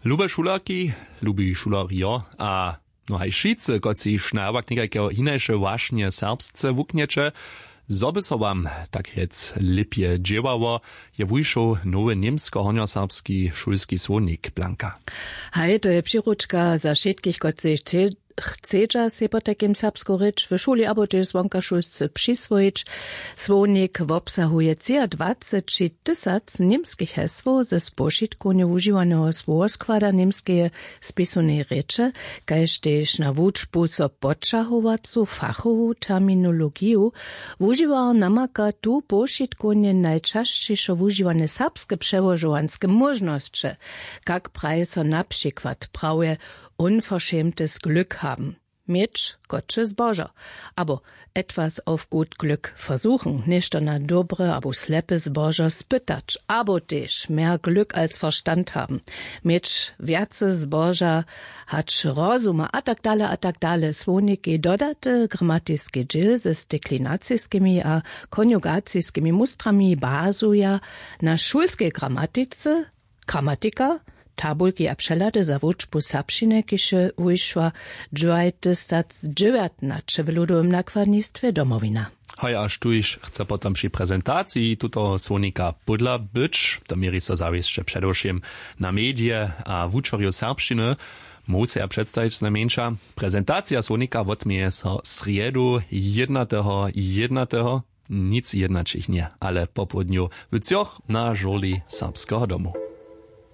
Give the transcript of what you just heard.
Lube šularki, lubi šularjo, a no haj šice, kot si šnávak nekajkého hinejše vášne serbsce vukneče, zoby so wam tak hec lipje dževało, je wujšo nowy niemsko-honioserbski šulski słownik Blanka. Hej, to je přiručka za všetkých, kot si chcedža se po takim serbsku reč w šuli abo też zvonka šulsce přisvojić. Słownik obsahuje 20 000 niemskich hesło ze spočitku neuživaného słowoskłada niemskie spisane reče, kaž też na wučbu so podčahovacu fachovu terminologiju wuživa namaka tu pošitkunje najčašćišo wužiwane serbske przełożowanskie możności, kak praje so na przykład prawie unverschämtes Glück haben. Mieć Gottes Boża. Aber etwas auf gut Glück versuchen, nicht na dobre, abo slepes Boża spytać, abo też mehr Glück als Verstand haben. Mieć wiace Boża hać rozuma, a tak dalej. Słoniki dodate gramatyjskie dżil ze deklinacyjskimi a konjugacyjskimi mustrami bazuja na szulskiej gramatyka, tabulki a przelady za wučbu serbščiny, kiše wyszła 2019 w ludowym nakładnictwie Domowina. Hoj, aż tuż chce potem przy prezentacji tuto słownika budla być, to mieri so zawieszcze przedewším na medie a wučorju serbščiny, musi ja przedstawić znamieńcza. Prezentacja słownika odmieje so sriedu 1. Nic jednačich nie, ale po południu w Cioch na żoli serbskiego domu.